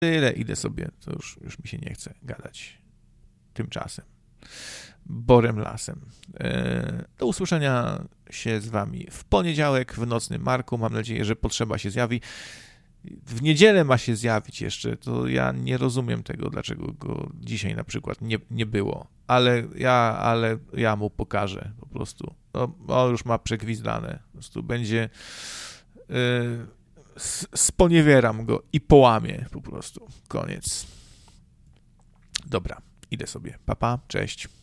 tyle, idę sobie, to już mi się nie chce gadać tymczasem. Borem lasem. Do usłyszenia się z wami w poniedziałek w Nocnym Marku. Mam nadzieję, że potrzeba się zjawi. W niedzielę ma się zjawić jeszcze. To ja nie rozumiem tego, dlaczego go dzisiaj na przykład nie było. Ale ja mu pokażę po prostu. On już ma przegwizdane. Po prostu będzie... sponiewieram go i połamię po prostu. Koniec. Dobra, idę sobie. Pa, pa, cześć.